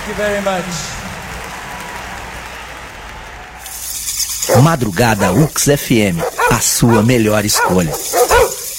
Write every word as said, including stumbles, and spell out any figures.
Thank you very much. Madrugada U X F M, a sua melhor escolha.